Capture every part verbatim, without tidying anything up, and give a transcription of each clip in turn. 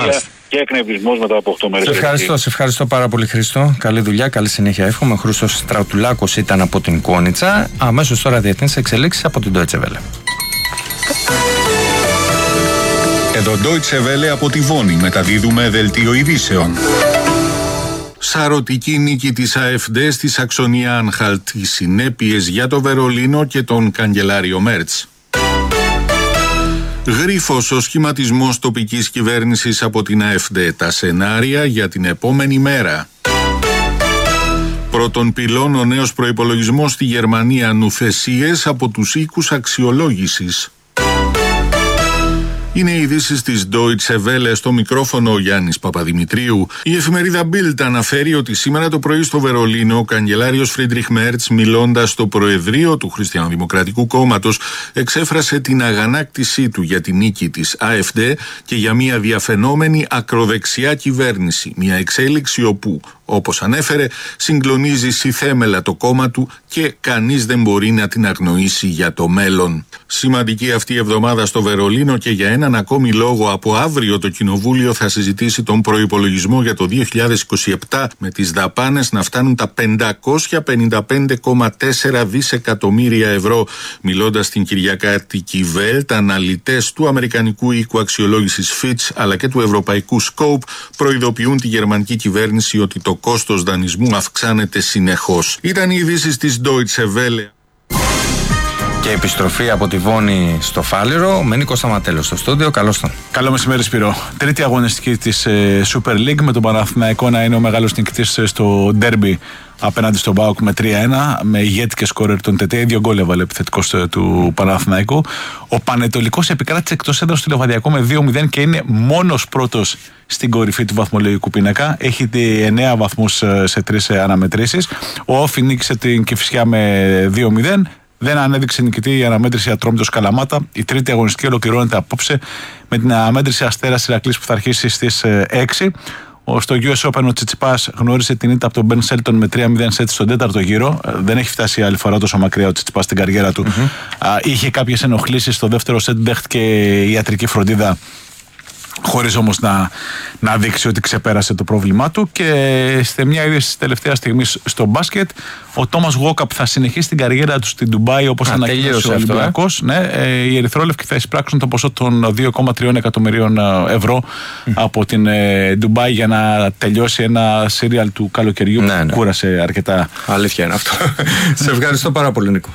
και εκνευρισμός μετά από οκτώ μέρες. Σε ευχαριστώ, σε ευχαριστώ πάρα πολύ, Χρήστο. Καλή δουλειά, καλή συνέχεια. Εύχομαι. Χρήστος Στρατουλάκος ήταν από την Κόνιτσα. Αμέσως τώρα διεθνείς εξελίξεις από την Deutsche Welle. Εδώ Deutsche Welle από τη Βόνη μεταδίδουμε δελτίο ειδήσεων. Σαρωτική νίκη της AfD στη Σαξονία Άνχαλτ, οι συνέπειες για το Βερολίνο και τον καγκελάριο Μέρτς. Γρίφος ο σχηματισμός τοπικής κυβέρνησης από την AfD, τα σενάρια για την επόμενη μέρα. Πρώτον πυλών ο νέος προϋπολογισμός στη Γερμανία, νουθεσίες από τους οίκους αξιολόγησης. Είναι οι ειδήσεις της Deutsche Welle, στο μικρόφωνο ο Γιάννης Παπαδημητρίου. Η εφημερίδα Bild αναφέρει ότι σήμερα το πρωί στο Βερολίνο ο καγκελάριος Φρίντριχ Μέρτς, μιλώντας στο Προεδρείο του Χριστιανοδημοκρατικού Κόμματος, εξέφρασε την αγανάκτησή του για την νίκη της AfD και για μια διαφαινόμενη ακροδεξιά κυβέρνηση. Μια εξέλιξη όπου, όπως ανέφερε, συγκλονίζει συθέμελα το κόμμα του και κανείς δεν μπορεί να την αγνοήσει για το μέλλον. Σημαντική αυτή η εβδομάδα στο Βερολίνο και για έναν ακόμη λόγο. Από αύριο το Κοινοβούλιο θα συζητήσει τον προϋπολογισμό για το δύο χιλιάδες είκοσι επτά, με τις δαπάνες να φτάνουν τα πεντακόσια πενήντα πέντε κόμμα τέσσερα δισεκατομμύρια ευρώ. Μιλώντας στην Κυριακάτικη Welt, αναλυτές του Αμερικανικού οίκου αξιολόγησης Fitch αλλά και του Ευρωπαϊκού Scope προειδοποιούν τη γερμανική κυβέρνηση ότι το κόστος δανεισμού αυξάνεται συνεχώς. Ήταν οι ειδήσεις της Deutsche Welle. Και επιστροφή από τη Βόνη στο Φάληρο με Νίκο Σταματέλο στο στούντιο. Καλώς τον. Καλό μεσημέρι, Σπύρο. Τρίτη αγωνιστική της ε, Super League, με τον Παναθηναϊκό να είναι ο μεγάλος νικητής ε, στο ντέρμπι απέναντι στον ΠΑΟΚ με τρία ένα, με ηγέτη και σκόρερ τον Τετέ. Δύο γκολ έβαλε επιθετικός ε, του Παναθηναϊκού. Ο Πανετολικός επικράτησε εκτός έδρας του Λεβαδιακό με δύο μηδέν και είναι μόνος πρώτος στην κορυφή του βαθμολογικού πίνακα. Έχει εννέα βαθμούς σε τρεις αναμετρήσεις. Ο Όφι νίκησε την Κηφισιά με δύο μηδέν. Δεν ανέδειξε νικητή η αναμέτρηση Ατρόμητος Καλαμάτα. Η τρίτη αγωνιστική ολοκληρώνεται απόψε με την αναμέτρηση Αστέρας Ηρακλής που θα αρχίσει στις έξι. Στο γιου ες Open ο Τσιτσιπάς γνώρισε την ήττα από τον Μπεν Σέλτον με τρία μηδέν σετ στον τέταρτο γύρο. Δεν έχει φτάσει άλλη φορά τόσο μακριά ο Τσιτσιπάς στην καριέρα του. Mm-hmm. Είχε κάποιες ενοχλήσεις στο δεύτερο σετ, δέχτηκε ιατρική φροντίδα, χωρίς όμως να, να δείξει ότι ξεπέρασε το πρόβλημά του. Και σε μια είδηση της τελευταίας στιγμής στο μπάσκετ, ο Τόμας Γουόκαπ θα συνεχίσει την καριέρα του στην Ντουμπάι, όπως ανακοίνωσε ο Ολυμπιακός. Ε? Ναι, ε, οι Ερυθρόλευκοι θα εισπράξουν το ποσό των δύο κόμμα τρία εκατομμυρίων ευρώ mm. από την ε, Ντουμπάι για να τελειώσει ένα σύριαλ του καλοκαιριού ναι, που ναι. κούρασε αρκετά. Αλήθεια είναι αυτό. Σε ευχαριστώ πάρα πολύ, Νίκο.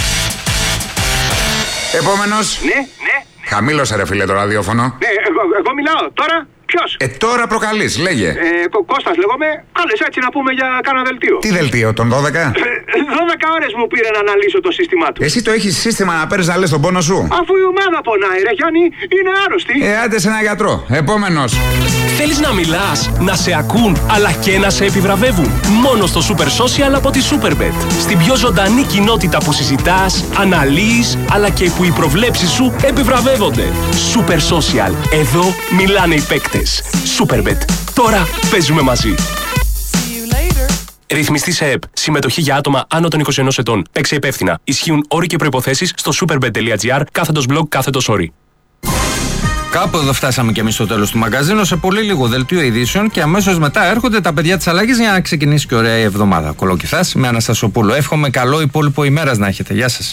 Επόμενος. Ναι, ναι. Χαμήλωσε ρε φίλε το ραδιόφωνο. Ναι, εγώ, εγώ μιλάω τώρα. Ποιος? Ε, τώρα προκαλείς, λέγε. Ε, Κώστας λέγομαι. Κάλεσα έτσι να πούμε για κάνα δελτίο. Τι δελτίο, τον δώδεκα? δώδεκα ώρες μου πήρε να αναλύσω το σύστημά του. Εσύ το έχεις σύστημα να παίρνεις να λες τον πόνο σου? Αφού η ομάδα πονάει, ρε Γιάννη, είναι άρρωστη. Ε, άντε σε ένα γιατρό. Επόμενος. Θέλεις να μιλάς, να σε ακούν, αλλά και να σε επιβραβεύουν? Μόνο στο Super Social από τη Superbet. Στην πιο ζωντανή κοινότητα που συζητάς, αναλύεις, αλλά και που οι προβλέψεις σου επιβραβεύονται. Super Social. Εδώ μιλάνε οι παίκτες. Superbet. Τώρα παίζουμε μαζί. Ρυθμιστή σε ΕΠ. Συμμετοχή για άτομα άνω των είκοσι ενός ετών. Παίξε υπεύθυνα. Ισχύουν όροι και προϋποθέσεις στο superbet.gr κάθετος blog κάθετος όροι. Κάπου εδώ φτάσαμε και εμείς στο τέλος του μαγκαζίνου. Σε πολύ λίγο δελτίο ειδήσεων και αμέσως μετά έρχονται τα παιδιά της Αλλαγής για να ξεκινήσει και ωραία η εβδομάδα. Κολοκυθάς με Αναστασοπούλου. Εύχομαι καλό υπόλοιπο ημέρας να έχετε. Γεια σας.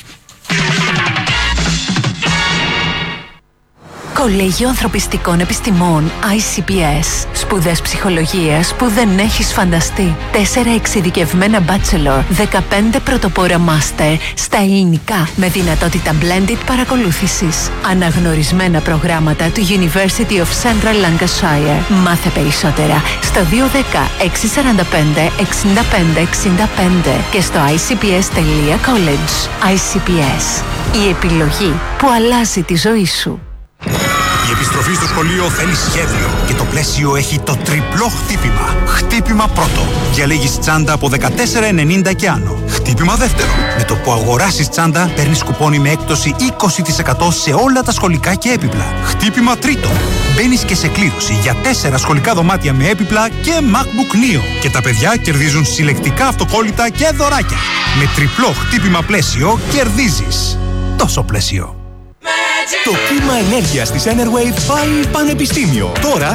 Κολέγιο Ανθρωπιστικών Επιστημών άι σι πι ες. Σπουδές ψυχολογίας που δεν έχεις φανταστεί. Τέσσερα εξειδικευμένα bachelor, δεκαπέντε πρωτοπόρα master στα ελληνικά με δυνατότητα blended παρακολούθησης. Αναγνωρισμένα προγράμματα του University of Central Lancashire. Μάθε περισσότερα στο δύο ένα μηδέν έξι τέσσερα πέντε εξήντα πέντε εξήντα πέντε και στο άι σι πι ες τελεία college. άι σι πι ες. Η επιλογή που αλλάζει τη ζωή σου. Η επιστροφή στο σχολείο θέλει σχέδιο και το πλαίσιο έχει το τριπλό χτύπημα. Χτύπημα πρώτο. Διαλέγεις τσάντα από δεκατέσσερα ενενήντα και άνω. Χτύπημα δεύτερο. Με το που αγοράσεις τσάντα παίρνεις κουπόνι με έκπτωση είκοσι τοις εκατό σε όλα τα σχολικά και έπιπλα. Χτύπημα τρίτο. Μπαίνεις και σε κλήρωση για τέσσερα σχολικά δωμάτια με έπιπλα και MacBook Neo. Και τα παιδιά κερδίζουν συλλεκτικά αυτοκόλλητα και δωράκια. Με τριπλό χτύπημα πλαίσιο κερδίζεις. Τόσο πλαίσιο. Το κύμα ενέργειας της Enerwave πάει πανεπιστήμιο. Τώρα